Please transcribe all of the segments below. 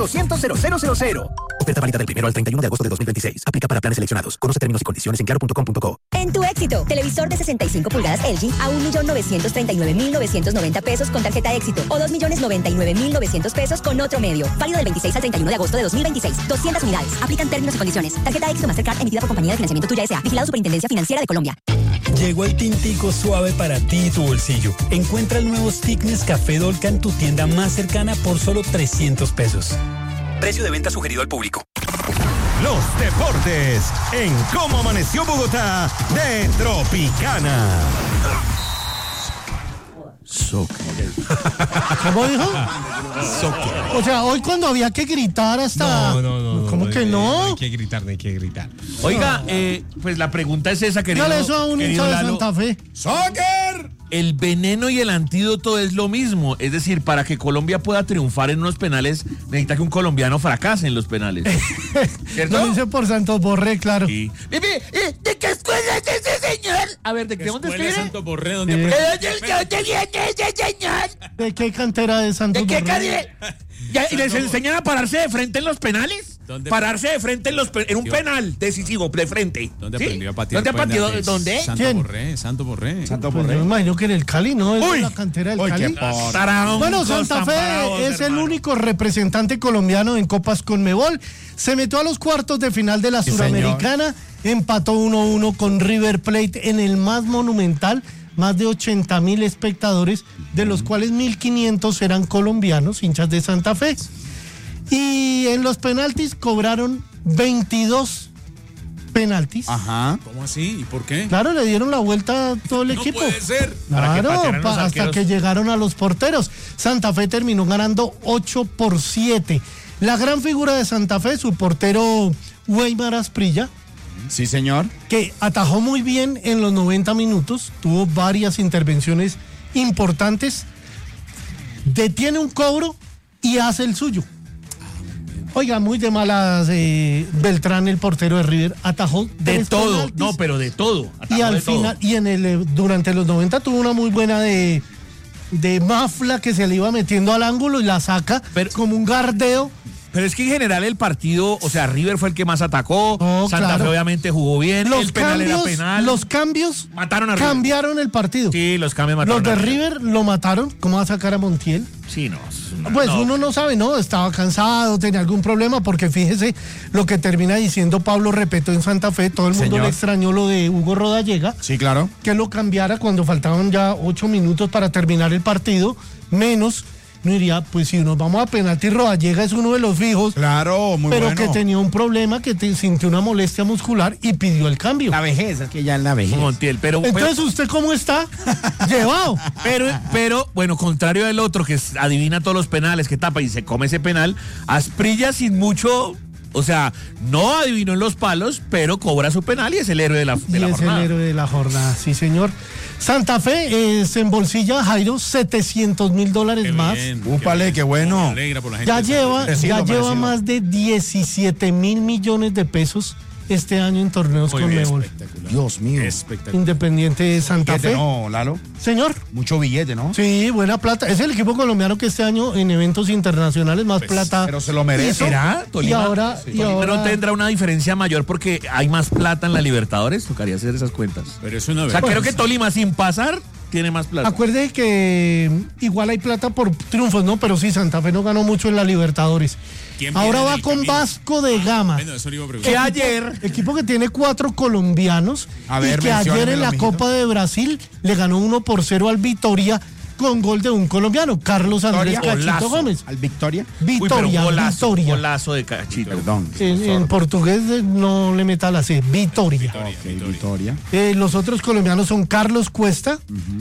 200-0000. Oferta válida del 1 al 31 de agosto de 2026. Aplica para planes seleccionados. Conoce términos y condiciones en claro.com.co. En tu éxito, televisor de 65 pulgadas LG a 1.939.990 pesos con tarjeta éxito o 2.099.900 pesos con otro medio. Válido del 26 al 31 de agosto de 2026. 200 unidades. Aplican términos y condiciones. Tarjeta éxito Mastercard emitida por Compañía de Financiamiento Tuya S.A. Vigilado Superintendencia Financiera de Colombia. Llegó el tintico suave para ti y tu bolsillo. Encuentra el nuevo stick Nescafé Dolca en tu tienda más cercana por solo 300 pesos. Precio de venta sugerido al público. Los deportes en Cómo Amaneció Bogotá de Tropicana. Soccer. ¿Cómo dijo? Soccer. O sea, hoy cuando había que gritar hasta... No. ¿Cómo que no? No hay que gritar. Oiga, pues la pregunta es esa, querido. Dale eso a un hincha de Lalo. Santa Fe. ¡Soccer! El veneno y el antídoto es lo mismo. Es decir, para que Colombia pueda triunfar en unos penales, necesita que un colombiano fracase en los penales. ¿Cierto? Lo dice por Santos Borré, claro. Sí. ¿De qué escuela es ese señor? A ver, ¿de dónde escribe? Santo Borré, ¿De dónde viene ese señor? ¿De qué cantera de Santos ¿De qué Borré? ¿Y les enseñan a pararse de frente en los penales? Pararse de frente en un penal decisivo, de frente. ¿Dónde ¿Sí? aprendió a patear? ¿Dónde aprendió? ¿Dónde? Santo Borré. Pues yo imagino que en el Cali, ¿no? Es Uy. la cantera del Cali. Tarán, Bueno, Santa Fe es el único representante colombiano en Copas Conmebol. Se metió a los cuartos de final de la Suramericana. Empató 1-1 con River Plate en el más monumental. Más de 80,000 espectadores, de los cuales 1.500 eran colombianos, hinchas de Santa Fe. Y en los penaltis cobraron 22 penaltis. Ajá. ¿Cómo así? ¿Y por qué? Claro, le dieron la vuelta a todo el equipo. No puede ser. Claro, hasta que llegaron a los porteros. Santa Fe terminó ganando 8-7. La gran figura de Santa Fe, su portero Weimar Asprilla. Sí, señor. Que atajó muy bien en los 90 minutos, tuvo varias intervenciones importantes, detiene un cobro y hace el suyo. Oiga, muy de malas, Beltrán, el portero de River, atajó de todo, penaltis. no, pero de todo. Y al final, y durante los 90 tuvo una muy buena de Mafla que se le iba metiendo al ángulo y la saca como un gardeo. Pero es que en general el partido, o sea, River fue el que más atacó, Santa Fe obviamente jugó bien, el penal era penal. Los cambios mataron a River. Cambiaron el partido. Sí, los cambios mataron. Los de River lo mataron. ¿Cómo va a sacar a Montiel? Sí, no. Pues uno no sabe, ¿no? Estaba cansado, tenía algún problema, porque fíjese lo que termina diciendo Pablo Repeto en Santa Fe. Todo el mundo le extrañó lo de Hugo Rodallega. Sí, claro. Que lo cambiara cuando faltaban ya 8 minutos para terminar el partido, menos. No diría, pues si nos vamos a penalti, Rodallega es uno de los fijos. Claro, muy pero bueno. que tenía un problema, que sintió una molestia muscular y pidió el cambio. La vejez, es que ya es la vejez. Montiel, pero entonces, ¿usted cómo está? Llevado. Pero, bueno, contrario al otro que adivina todos los penales, que tapa y se come ese penal, Asprilla sin mucho... O sea, no adivinó en los palos, pero cobra su penal y es el héroe de la jornada. Es el héroe de la jornada, sí, señor. Santa Fe se embolsilla, Jairo, $700,000 más. Úpale, qué bueno. Ya lleva más de 17,000 millones de pesos este año en torneos Conmebol. Dios mío. Espectacular. Independiente de Santa Fe. No, Lalo. Señor. Mucho billete, ¿no? Sí, buena plata. Es el equipo colombiano que este año en eventos internacionales más plata. Pero se lo merece. ¿Será? Y ahora no tendrá una diferencia mayor porque hay más plata en la Libertadores. Tocaría hacer esas cuentas. Pero es una verdad. O sea, creo que Tolima sin pasar tiene más plata. Acuerde que igual hay plata por triunfos, ¿no? Pero sí, Santa Fe no ganó mucho en la Libertadores. Ahora va con Vasco de Gama. Bueno, eso le iba a preguntar. Que ayer, equipo que tiene 4 colombianos, y que ayer en la Copa de Brasil le ganó 1-0 al Vitória con gol de un colombiano, Carlos Andrés Cachito Gómez. ¿Al Victoria? Victoria. Golazo de Cachito. Perdón. En portugués no le meta la C, Vitória. Victoria. Los otros colombianos son Carlos Cuesta,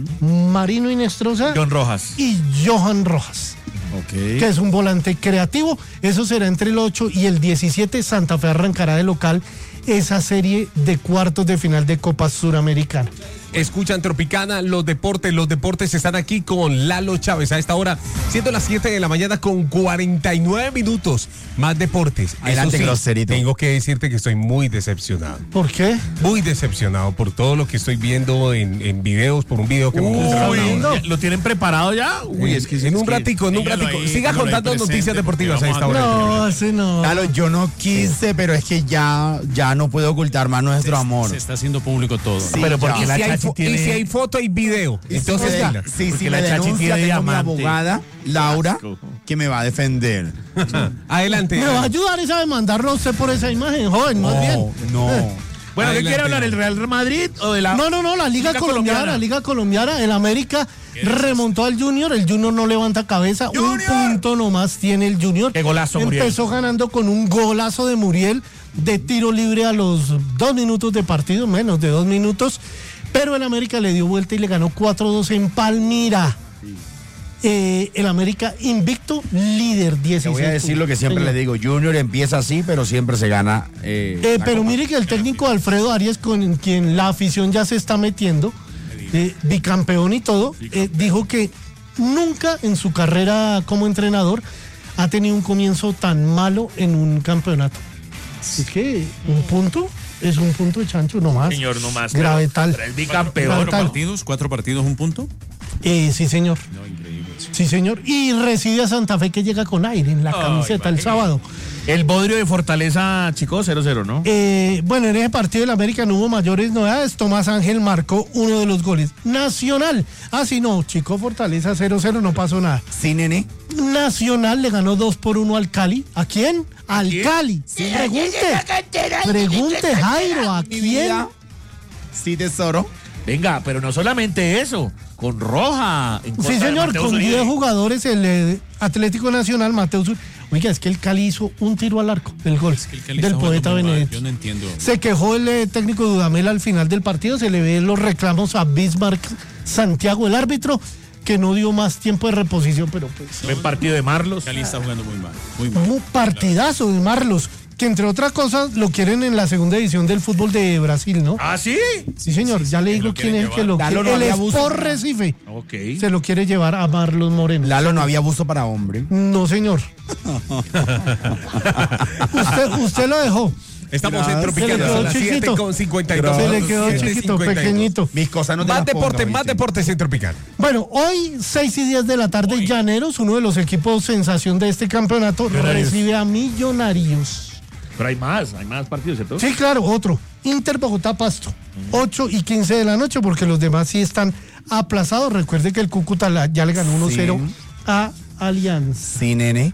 Marino Inestrosa, John Rojas y Johan Rojas. Que es un volante creativo. Eso será entre el 8 y el 17. Santa Fe arrancará de local esa serie de cuartos de final de Copa Suramericana. escuchan Tropicana, los deportes están aquí con Lalo Chávez a esta hora, siendo las 7 de la mañana con 49 minutos. Más deportes. Adelante, groserito. Tengo que decirte que estoy muy decepcionado. ¿Por qué? Muy decepcionado por todo lo que estoy viendo en videos, por un video que me mostraron. ¿Lo tienen preparado ya? Uy, es que en un ratico. Siga contando noticias deportivas a esta hora. No, así no. Lalo, yo no quise, pero es que ya no puedo ocultar más nuestro amor. Se está haciendo público todo. Sí, pero porque Y la si hay Chachi tiene... y si hay foto y video. Entonces, si la me Chachi denuncia, tiene tengo mi diamante. abogada, Laura, que me va a defender. adelante. Me va a ayudar esa a demandarlo a usted por esa imagen, joven, más bien. No. Bueno, ¿qué Adelante. quiere hablar? ¿El Real Madrid o de la...? No, la Liga Colombiana. El América remontó al Junior. El Junior no levanta cabeza. Un punto nomás tiene el Junior. Qué golazo, Muriel. Empezó ganando con un golazo de Muriel de tiro libre a los 2 minutos de partido, menos de 2 minutos. Pero el América le dio vuelta y le ganó 4-2 en Palmira. El América invicto, líder 16. Te voy a decir lo que siempre le digo. Junior empieza así, pero siempre se gana. Pero mire que el técnico Alfredo Arias, con quien la afición ya se está metiendo, bicampeón y todo, dijo que nunca en su carrera como entrenador ha tenido un comienzo tan malo en un campeonato. Es que un punto es un punto de chancho nomás. Señor, nomás. Gravetal. El bicampeón. Gravetal. 4 partidos, un punto. Sí, señor. No, increíble. Sí, señor. Y recibe a Santa Fe, que llega con aire en la camiseta el sábado. El Bodrio de Fortaleza, chicos, 0-0, ¿no? Bueno, en ese partido del América no hubo mayores novedades. Tomás Ángel marcó uno de los goles. Nacional. Sí, no, chico, Fortaleza 0-0, no pasó nada. Sí, nene. Nacional le ganó 2-1 al Cali. ¿A quién? Al Cali. Pregunte, Jairo, ¿a quién? Sí, tesoro. Venga, pero no solamente eso, con roja. En Sí, contra de señor, Mateus con Uribe. 10 jugadores, el Atlético Nacional, Mateus Uribe. Oiga, es que el Cali hizo un tiro al arco del gol El Cali del está poeta jugando muy mal. Benedetti. Yo no entiendo. Se quejó el técnico Dudamel al final del partido, se le ve los reclamos a Bismarck Santiago, el árbitro, que no dio más tiempo de reposición, pero pues... Buen partido de Marlos. Cali está jugando muy mal. Muy mal. Un partidazo de Marlos, que entre otras cosas lo quieren en la segunda edición del fútbol de Brasil, ¿no? ¿Ah, sí? Sí, señor, ya le digo lo quién es el que quieren lo llevar. quiere. Lalo, no El había abuso. Sport Recife Ok. se lo quiere llevar a Marlos Moreno. Lalo, no había abuso para hombre. No, señor. usted lo dejó. Estamos Gracias. en Tropicana, Se le quedó son las chiquito. 7:52. Se le quedó chiquito, 7:52. pequeñito. Mis cosas no te Más las pongo, deportes, más ¿viste? deportes en Tropicana. Bueno, hoy 6:10 de la tarde, Llaneros, uno de los equipos sensación de este campeonato, recibe a Millonarios. Pero hay más partidos, ¿cierto? Sí, claro, otro. Inter Bogotá Pasto, 8:15 de la noche, porque los demás sí están aplazados. Recuerde que el Cúcuta ya le ganó 1-0 a Alianza. Sí, nene.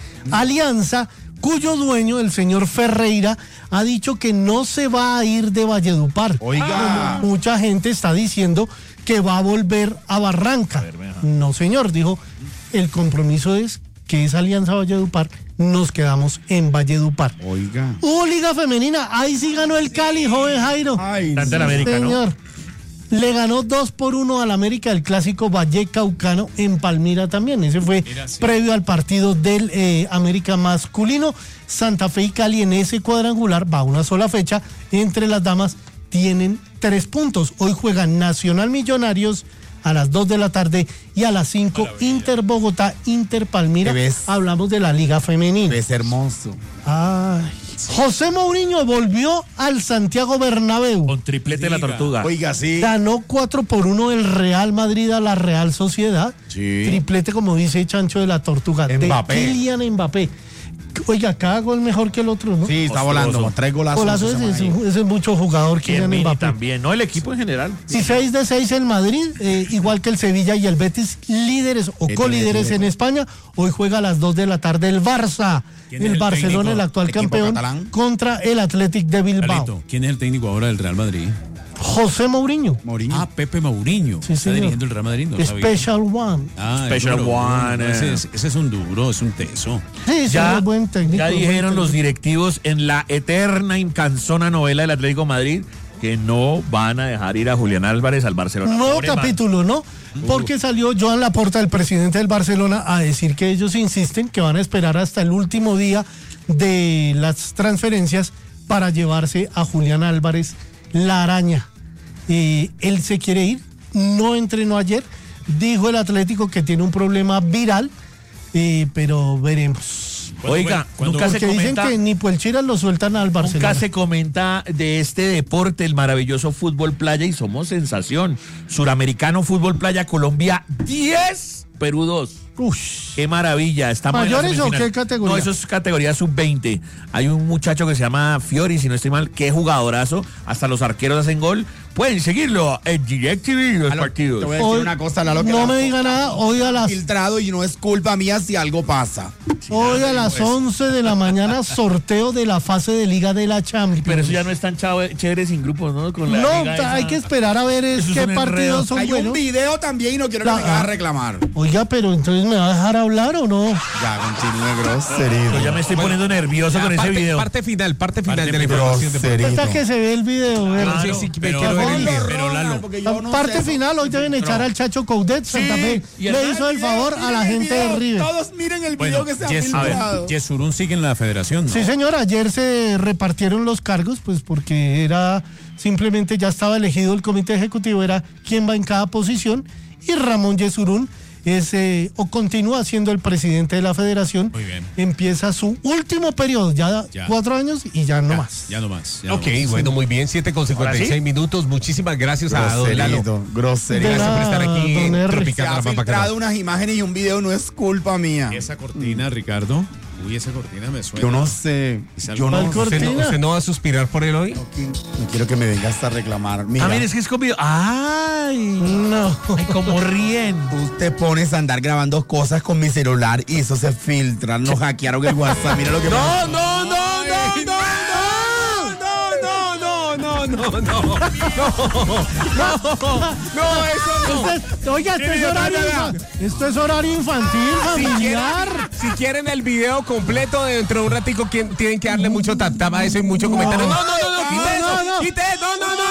Alianza, cuyo dueño, el señor Ferreira, ha dicho que no se va a ir de Valledupar. Oiga. Mucha gente está diciendo que va a volver a Barranca. No, señor, dijo, el compromiso es que esa Alianza Valledupar, nos quedamos en Valledupar. Oiga. Hubo Liga Femenina, ahí sí ganó el Cali, joven Jairo. Ay, Tanto en América, ¿no? Señor. Le ganó 2-1 al América, el clásico Vallecaucano en Palmira también. Ese fue previo al partido del América masculino. Santa Fe y Cali en ese cuadrangular va a una sola fecha. Entre las damas tienen 3 puntos. Hoy juegan Nacional Millonarios a las 2 de la tarde y a las 5 Inter Bogotá, Inter Palmira. ¿Te ves? Hablamos de la Liga Femenina. Es hermoso. Ay. José Mourinho volvió al Santiago Bernabéu. Con triplete de la Tortuga. Oiga, sí. Ganó 4-1 el Real Madrid a la Real Sociedad. Sí. Triplete, como dice Chancho de la Tortuga, Mbappé. de Kylian Mbappé. Oiga, cada gol mejor que el otro, ¿no? Sí, está Monstruoso. volando. 3 golazos. Golazo ese es mucho jugador, Kylian Mini Mbappé. también, ¿no? El equipo en general. Sí, 6 de 6 el Madrid, igual que el Sevilla y el Betis, líderes o colíderes en España. Hoy juega a las 2 de la tarde el Barça, ¿Quién es el el Barcelona, técnico? el actual Equipo campeón, catalán. contra el Athletic de Bilbao. Carlito, ¿quién es el técnico ahora del Real Madrid? José Mourinho, Mourinho. Pepe Mourinho. Sí, Está señor. dirigiendo el Real Madrid. No sabía. Special One. Special One, Ese es un duro, es un teso. Sí, Ya, es buen técnico. ya buen dijeron técnico. los directivos en la eterna incansona novela del Atlético de Madrid que no van a dejar ir a Julián Álvarez al Barcelona. Un nuevo Pobre man. capítulo, ¿no? Porque salió Joan Laporta, el presidente del Barcelona, a decir que ellos insisten que van a esperar hasta el último día de las transferencias para llevarse a Julián Álvarez, la araña. Él se quiere ir, no entrenó ayer, dijo el Atlético que tiene un problema viral, pero veremos. Oiga, nunca se Porque dicen comenta, que ni Puelchiras lo sueltan al Barcelona. nunca se comenta de este deporte, el maravilloso fútbol playa, y somos sensación. Suramericano, fútbol playa, Colombia 10, Perú 2. Ush. Qué maravilla. Estamos ¿Mayores en la o semifinal. qué categoría? No, eso es categoría sub-20. Hay un muchacho que se llama Fiori, si no estoy mal, que es jugadorazo. Hasta los arqueros hacen gol. Pueden seguirlo en DirecTV los partidos. Te voy a decir una cosa, Lalo, que no me diga nada, hoy a las filtrado y no es culpa mía si algo pasa. Hoy a las 11 de la mañana, sorteo de la fase de Liga de la Champions. Pero eso ya no es tan chévere sin grupos, ¿no? Con la No, liga hay esa. que esperar a ver Eso es qué un partidos enredo. son Hay buenos. un video también y no quiero que me hagas reclamar. Oiga, pero entonces ¿me va a dejar hablar o no? Ya, continúe, groserito. Yo ya me estoy poniendo nervioso con ese video. Parte final de la final. información. Groserito. Hasta que se ve el video. ¿verdad? Sí, Claro, sí, pero- quiero ver el pero- video. pero Lalo, Porque yo no Parte sé. final, hoy deben echar al Chacho Coudet, Santa Fe. y el Le hizo el favor a la gente de River. Todos miren el Bueno, video que se ha filtrado. Yesurún sigue en la federación, ¿no? Sí, señor, ayer se repartieron los cargos, pues porque era simplemente ya estaba elegido el comité ejecutivo, era quién va en cada posición, y Ramón Yesurún es o continúa siendo el presidente de la federación. Muy bien. Empieza su último periodo, ya. 4 años y ya no más. Ya no más. ya Ok, no más. bueno, muy bien, 7:56 minutos. Muchísimas gracias a don Lalo. Groserito. Gracias por estar aquí Don en R. Se Tropicana ha la Papa filtrado Cana. unas imágenes y un video, no es culpa mía. Esa cortina, Ricardo. Uy, esa cortina me suena. Yo no sé. Es algo- Yo no, ¿Cuál cortina? ¿Usted no va a suspirar por él hoy? no quiero que me vengas a reclamar. Mira, Ah, mire, es que es con video. ¡Ay! No. Ay, cómo ríen. tú te pones a andar grabando cosas con mi celular y eso se filtra. Nos hackearon el WhatsApp. Mira lo que pasa. Oiga, esto es horario infantil, familiar. Si quieren el video completo dentro de un ratico, tienen que darle mucho tap a eso y mucho comentario. No, quite eso, no. quite, no.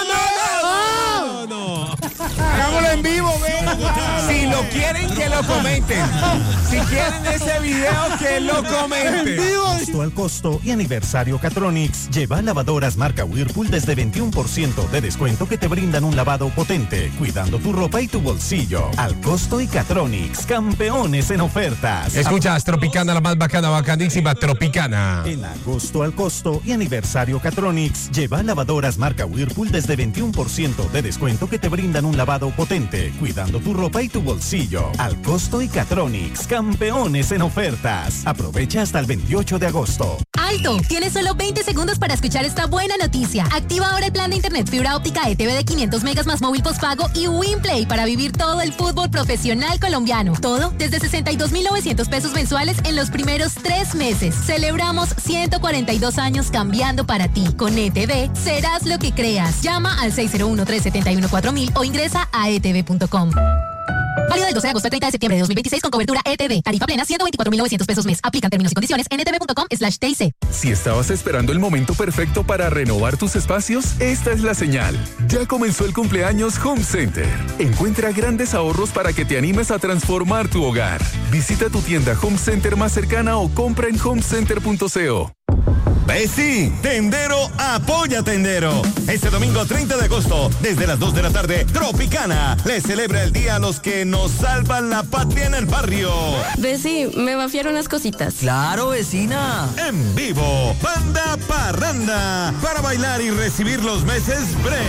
Hagámoslo en vivo, Si lo quieren, que lo comenten. Si quieren ese video, que lo comenten. Costo al costo y aniversario Catronics. Lleva lavadoras marca Whirlpool desde 21% de descuento que te brindan un lavado potente, cuidando tu ropa y tu bolsillo. Al costo y Catronics, campeones en ofertas. Escuchas Tropicana, la más bacana, bacanísima Tropicana. En agosto al costo y aniversario Catronics, lleva lavadoras marca Whirlpool desde 21% de descuento que te brindan un lavado potente, cuidando tu ropa y tu bolsillo. Al costo y Catronics, campeones en ofertas. Aprovecha hasta el 28 de agosto. ¡Alto! Tienes solo 20 segundos para escuchar esta buena noticia. Activa ahora el plan de internet fibra óptica ETV de 500 megas más móvil postpago y WinPlay para vivir todo el fútbol profesional colombiano. Todo desde 62.900 pesos mensuales en los primeros 3 meses. Celebramos 142 años cambiando para ti. Con ETV serás lo que creas. Llama al 601-371-4000 o ingresa a etv.com. Válido del 12 de agosto al 30 de septiembre de 2026 con cobertura ETV. Tarifa plena 124.900 pesos mes. Aplican términos y condiciones en etv.com/TIC. Si estabas esperando el momento perfecto para renovar tus espacios, esta es la señal. Ya comenzó el cumpleaños Home Center. Encuentra grandes ahorros para que te animes a transformar tu hogar. Visita tu tienda Home Center más cercana o compra en homecenter.co. Sí, Tendero apoya Tendero. Este domingo 30 de agosto, desde las 2 de la tarde, Tropicana le celebra el día a los que nos salvan la patria en el barrio. Besi, me vaciaron unas cositas. Claro, vecina. En vivo, Banda Parranda, para bailar y recibir los meses breves.